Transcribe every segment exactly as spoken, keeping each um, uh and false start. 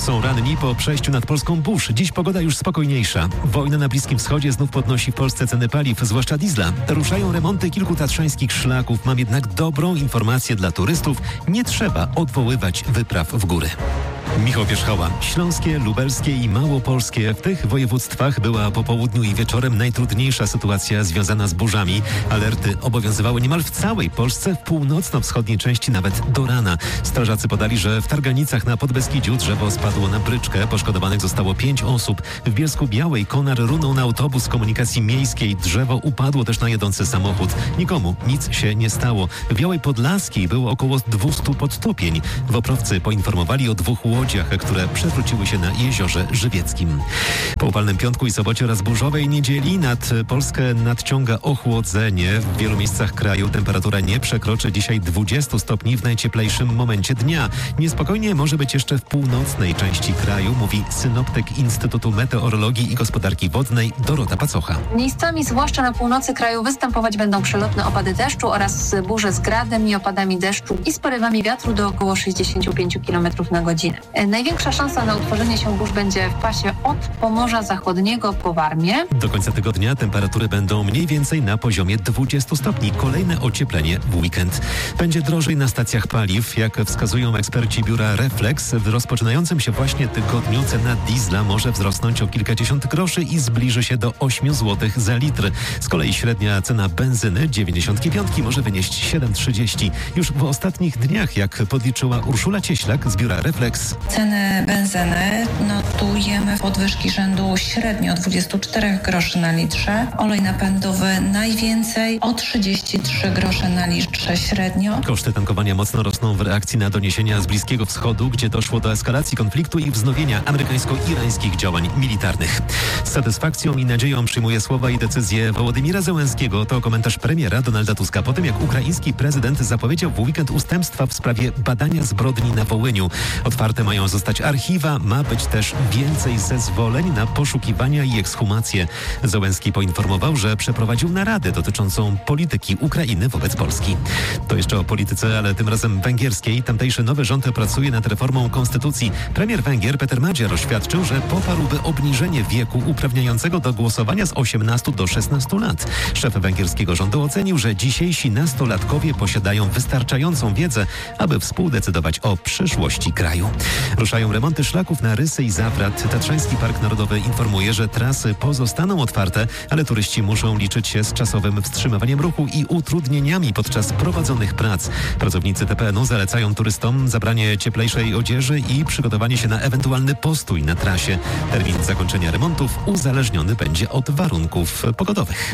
Są ranni po przejściu nad polską burz. Dziś pogoda już spokojniejsza. Wojna na Bliskim Wschodzie znów podnosi w Polsce ceny paliw, zwłaszcza diesla. Ruszają remonty kilku tatrzańskich szlaków. Mam jednak dobrą informację dla turystów. Nie trzeba odwoływać wypraw w góry. Michał Pierzchała. Śląskie, lubelskie i małopolskie. W tych województwach była po południu i wieczorem najtrudniejsza sytuacja związana z burzami. Alerty obowiązywały niemal w całej Polsce, w północno-wschodniej części nawet do rana. Strażacy podali, że w Targanicach na Podbeskidziu drzewo spadło na bryczkę. Poszkodowanych zostało pięć osób. W Bielsku-Białej konar runął na autobus komunikacji miejskiej. Drzewo upadło też na jedący samochód. Nikomu nic się nie stało. W Białej Podlaskiej było około dwieście podtopień. Woprowcy poinformowali o dwóch łodziach, które przewróciły się na jeziorze Żywieckim. Po upalnym piątku i sobocie oraz burzowej niedzieli nad Polskę nadciąga ochłodzenie. W wielu miejscach kraju temperatura nie przekroczy dzisiaj dwudziestu stopni w najcieplejszym momencie dnia. Niespokojnie może być jeszcze w północnej części kraju, mówi synoptyk Instytutu Meteorologii i Gospodarki Wodnej Dorota Pacocha. Miejscami, zwłaszcza na północy kraju, występować będą przelotne opady deszczu oraz burze z gradem i opadami deszczu i z porywami wiatru do około sześćdziesiąt pięć kilometrów na godzinę. Największa szansa na utworzenie się burz będzie w pasie od Pomorza Zachodniego po Warmię. Do końca tygodnia temperatury będą mniej więcej na poziomie dwudziestu stopni. Kolejne ocieplenie w weekend. Będzie drożej na stacjach paliw. Jak wskazują eksperci biura Reflex, w rozpoczynającym się właśnie tygodniu cena diesla może wzrosnąć o kilkadziesiąt groszy i zbliży się do ośmiu złotych za litr. Z kolei średnia cena benzyny dziewięćdziesiątki piątki może wynieść siedem trzydzieści. Już w ostatnich dniach, jak podliczyła Urszula Cieślak z biura Reflex, ceny benzyny notujemy podwyżki rzędu średnio dwadzieścia cztery groszy na litrze. Olej napędowy najwięcej o trzydzieści trzy grosze na litrze średnio. Koszty tankowania mocno rosną w reakcji na doniesienia z Bliskiego Wschodu, gdzie doszło do eskalacji konfliktu i wznowienia amerykańsko-irańskich działań militarnych. Z satysfakcją i nadzieją przyjmuje słowa i decyzje Wołodymira Zełenskiego. To komentarz premiera Donalda Tuska po tym, jak ukraiński prezydent zapowiedział w weekend ustępstwa w sprawie badania zbrodni na Wołyniu. Otwarte mają zostać archiwa, ma być też więcej zezwoleń na poszukiwania i ekshumacje. Zełenski poinformował, że przeprowadził naradę dotyczącą polityki Ukrainy wobec Polski. To jeszcze o polityce, ale tym razem węgierskiej. Tamtejszy nowy rząd pracuje nad reformą konstytucji. Premier Węgier Peter Magyar oświadczył, że poparłby obniżenie wieku uprawniającego do głosowania z osiemnastu do szesnastu lat. Szef węgierskiego rządu ocenił, że dzisiejsi nastolatkowie posiadają wystarczającą wiedzę, aby współdecydować o przyszłości kraju. Ruszają remonty szlaków na Rysy i Zawrat. Tatrzański Park Narodowy informuje, że trasy pozostaną otwarte, ale turyści muszą liczyć się z czasowym wstrzymywaniem ruchu i utrudnieniami podczas prowadzonych prac. Pracownicy T P N u zalecają turystom zabranie cieplejszej odzieży i przygotowanie się na ewentualny postój na trasie. Termin zakończenia remontów uzależniony będzie od warunków pogodowych.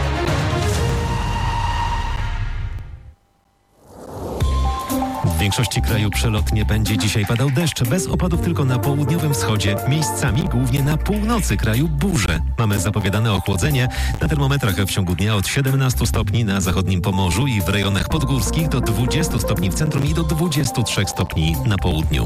W większości kraju przelotnie będzie dzisiaj padał deszcz, bez opadów tylko na południowym wschodzie. Miejscami, głównie na północy kraju, burze. Mamy zapowiadane ochłodzenie. Na termometrach w ciągu dnia od siedemnastu stopni na zachodnim Pomorzu i w rejonach podgórskich do dwudziestu stopni w centrum i do dwudziestu trzech stopni na południu.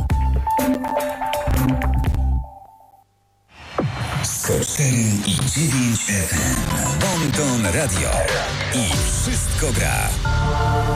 sto cztery i dziewięć F M. Bon Ton Radio. I wszystko gra.